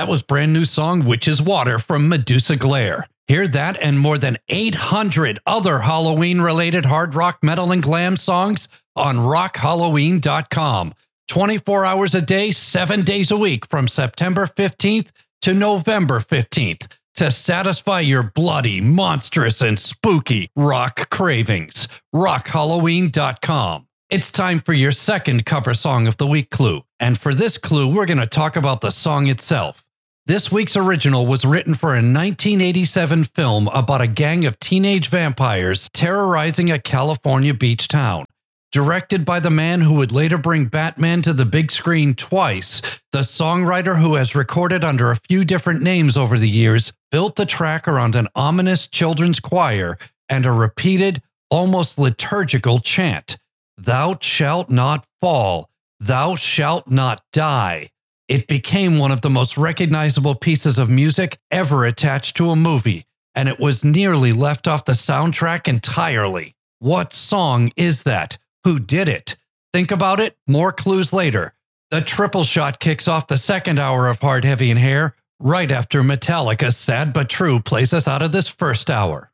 That was brand new song Witch's Water from Medusa Glare. Hear that and more than 800 other Halloween-related hard rock, metal, and glam songs on rockhalloween.com. 24 hours a day, 7 days a week from September 15th to November 15th to satisfy your bloody, monstrous, and spooky rock cravings. rockhalloween.com. It's time for your second cover song of the week clue. And for this clue, we're going to talk about the song itself. This week's original was written for a 1987 film about a gang of teenage vampires terrorizing a California beach town. Directed by the man who would later bring Batman to the big screen twice, the songwriter, who has recorded under a few different names over the years, built the track around an ominous children's choir and a repeated, almost liturgical chant. Thou shalt not fall, thou shalt not die. It became one of the most recognizable pieces of music ever attached to a movie, and it was nearly left off the soundtrack entirely. What song is that? Who did it? Think about it. More clues later. The Triple Shot kicks off the second hour of Hard, Heavy, and Hair right after Metallica's Sad But True plays us out of this first hour.